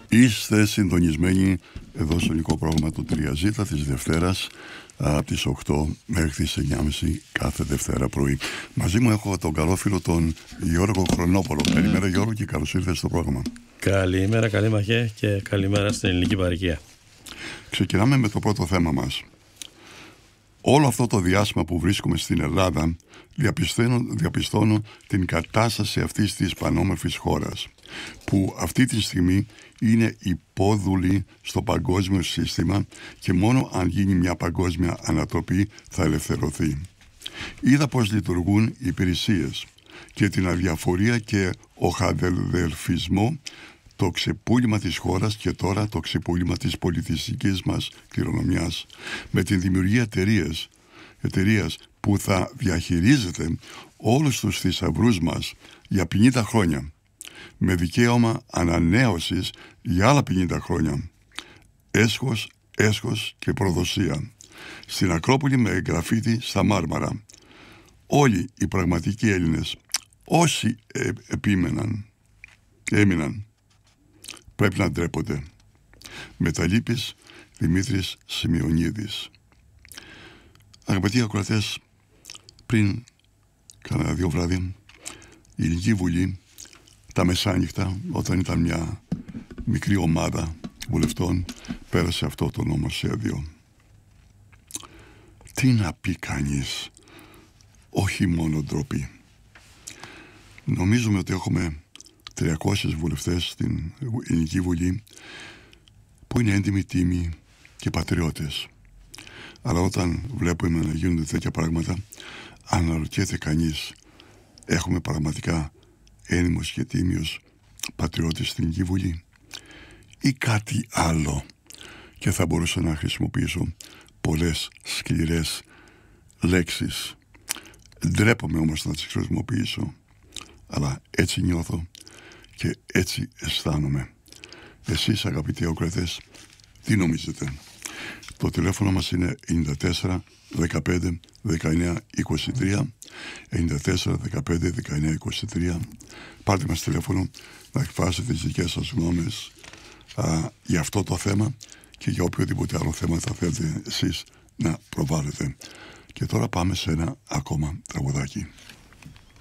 Είστε συντονισμένοι εδώ στο ελληνικό πρόγραμμα του 3Z της Δευτέρας από τις 8 μέχρι τις 9.30 κάθε Δευτέρα πρωί. Μαζί μου έχω τον καλό φίλο τον Γιώργο Χρονόπολο. Καλημέρα Γιώργο και καλώς ήρθες στο πρόγραμμα. Καλημέρα, καλή μαχέ και καλημέρα στην ελληνική παροικία. Ξεκινάμε με το πρώτο θέμα μας. Όλο αυτό το διάστημα που βρίσκομαι στην Ελλάδα διαπιστώνω την κατάσταση αυτής της πανόμορφης χώρας που αυτή τη στιγμή είναι υπόδουλη στο παγκόσμιο σύστημα και μόνο αν γίνει μια παγκόσμια ανατροπή θα ελευθερωθεί. Είδα πως λειτουργούν οι υπηρεσίες και την αδιαφορία και ο χαδελφισμό, το ξεπούλημα της χώρας και τώρα το ξεπούλημα της πολιτιστικής μας κληρονομιάς με την δημιουργία εταιρείας που θα διαχειρίζεται όλους τους θησαυρούς μας για 50 χρόνια με δικαίωμα ανανέωσης για άλλα 50 χρόνια. Έσχος και προδοσία. Στην Ακρόπολη με γραφίτι στα Μάρμαρα. Όλοι οι πραγματικοί Έλληνες, όσοι έμειναν, πρέπει να ντρέπονται. Μεταλείπης Δημήτρης Σημειονίδης. Αγαπητοί ακροατές, πριν κάνα 2 βράδια, η Ελληνική Βουλή, τα μεσάνυχτα, όταν ήταν μια μικρή ομάδα βουλευτών, πέρασε αυτό το νομοσχέδιο. Τι να πει κανείς, όχι μόνο ντροπή. Νομίζουμε ότι έχουμε 300 βουλευτές στην Ελληνική Βουλή που είναι έντιμοι, τίμοι και πατριώτες. Αλλά όταν βλέπουμε να γίνονται τέτοια πράγματα, αναρωτιέται κανείς, έχουμε πραγματικά έντιμους και τίμιους πατριώτες στην Ελληνική Βουλή ή κάτι άλλο? Και θα μπορούσα να χρησιμοποιήσω πολλές σκληρές λέξεις. Ντρέπομαι όμως να τις χρησιμοποιήσω, αλλά έτσι νιώθω και έτσι αισθάνομαι. Εσείς αγαπητοί ακροατές, τι νομίζετε? Το τηλέφωνο μας είναι 94 15 19 23, 94 15 19 23. Πάρτε μας τηλέφωνο να εκφράσετε τις δικές σας γνώμες για αυτό το θέμα και για οποιοδήποτε άλλο θέμα θα θέλετε εσείς να προβάλλετε. Και τώρα πάμε σε ένα ακόμα τραγουδάκι.